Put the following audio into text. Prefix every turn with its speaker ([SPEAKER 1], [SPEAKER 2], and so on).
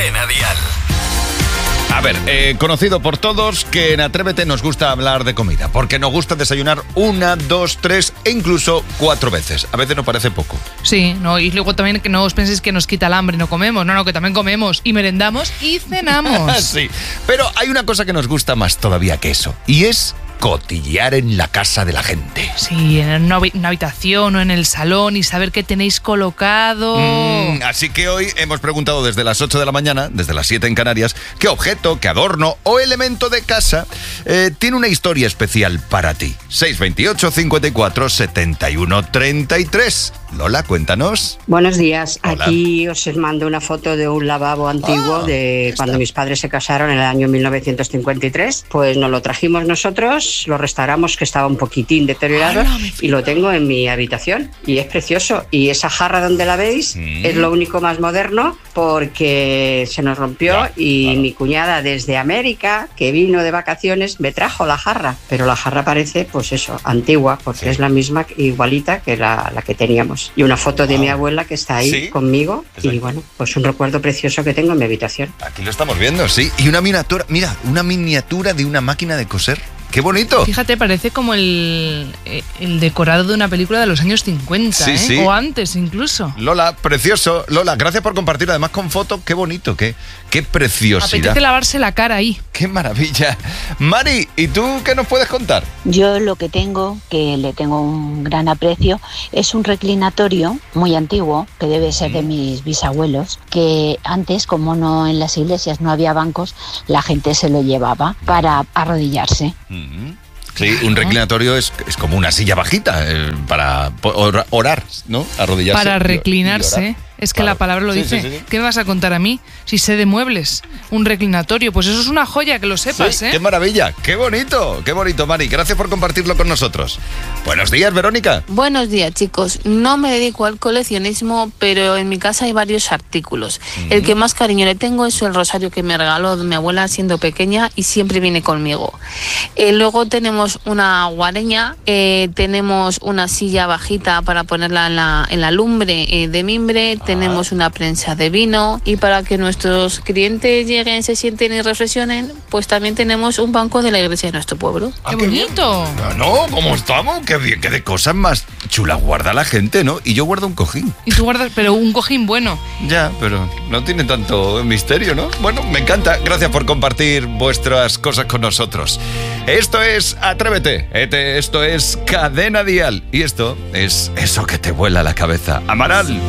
[SPEAKER 1] Cadena Dial.
[SPEAKER 2] A ver, conocido por todos que en Atrévete nos gusta hablar de comida, porque nos gusta desayunar 1, 2, 3 e incluso 4 veces. A veces nos parece poco.
[SPEAKER 3] Sí, no, y luego también que no os penséis que nos quita el hambre y no comemos. No, que también comemos y merendamos y cenamos.
[SPEAKER 2] Sí, pero hay una cosa que nos gusta más todavía que eso, y es cotillear en la casa de la gente.
[SPEAKER 3] Sí, en una habitación o en el salón y saber qué tenéis colocado.
[SPEAKER 2] Así que hoy hemos preguntado desde las 8 de la mañana, desde las 7 en Canarias, qué objeto, qué adorno o elemento de casa tiene una historia especial para ti. 628 54 71 33. Lola, cuéntanos.
[SPEAKER 4] Buenos días.
[SPEAKER 2] Hola.
[SPEAKER 4] Aquí os mando una foto de un lavabo antiguo de cuando mis padres se casaron en el año 1953. Pues nos lo trajimos nosotros, lo restauramos, que estaba un poquitín deteriorado, y lo tengo en mi habitación y es precioso. Y esa jarra donde la veis es lo único más moderno porque se nos rompió mi cuñada desde América, que vino de vacaciones, me trajo la jarra, pero la jarra parece, pues eso, antigua, porque es la misma, igualita que la que teníamos. Y una foto de mi abuela que está ahí conmigo.
[SPEAKER 2] Exacto.
[SPEAKER 4] Y bueno, pues un recuerdo precioso que tengo en mi habitación.
[SPEAKER 2] Aquí lo estamos viendo, sí. Y una miniatura, mira, una miniatura de una máquina de coser. ¡Qué bonito!
[SPEAKER 3] Fíjate, parece como el decorado de una película de los años 50,
[SPEAKER 2] Sí, sí.
[SPEAKER 3] O antes incluso.
[SPEAKER 2] Lola, precioso. Lola, gracias por compartir, además con foto. ¡Qué bonito! ¡Qué preciosidad!
[SPEAKER 3] Apetece lavarse la cara ahí.
[SPEAKER 2] ¡Qué maravilla! Mari, ¿y tú qué nos puedes contar?
[SPEAKER 5] Yo lo que tengo, que le tengo un gran aprecio, es un reclinatorio muy antiguo, que debe ser de mis bisabuelos, que antes, como no en las iglesias no había bancos, la gente se lo llevaba para arrodillarse.
[SPEAKER 2] Sí, un reclinatorio es como una silla bajita para orar, ¿no? Arrodillarse.
[SPEAKER 3] Para
[SPEAKER 2] y
[SPEAKER 3] reclinarse.
[SPEAKER 2] orar.
[SPEAKER 3] Es que
[SPEAKER 2] Claro.
[SPEAKER 3] la palabra lo
[SPEAKER 2] Sí,
[SPEAKER 3] dice.
[SPEAKER 2] sí, sí.
[SPEAKER 3] ¿Qué me vas a contar a mí? Si sé de muebles. Un reclinatorio. Pues eso es una joya, que lo sepas,
[SPEAKER 2] Sí, ¡qué maravilla! ¡Qué bonito! ¡Qué bonito, Mari! Gracias por compartirlo con nosotros. Buenos días, Verónica.
[SPEAKER 6] Buenos días, chicos. No me dedico al coleccionismo, pero en mi casa hay varios artículos. El que más cariño le tengo es el rosario que me regaló mi abuela siendo pequeña y siempre viene conmigo. Luego tenemos una guareña, tenemos una silla bajita para ponerla en la lumbre de mimbre, tenemos una prensa de vino, y para que nuestros clientes lleguen, se sienten y reflexionen, pues también tenemos un banco de la iglesia de nuestro pueblo.
[SPEAKER 3] ¡Qué bonito!
[SPEAKER 2] No, ¿cómo estamos? ¡Qué bien! ¡Qué de cosas más chulas guarda la gente, ¿no? Y yo guardo un cojín.
[SPEAKER 3] Y tú guardas, pero un cojín bueno.
[SPEAKER 2] Ya, pero no tiene tanto misterio, ¿no? Bueno, me encanta. Gracias por compartir vuestras cosas con nosotros. Esto es Atrévete. Esto es Cadena Dial. Y esto es eso que te vuela la cabeza. Amaral.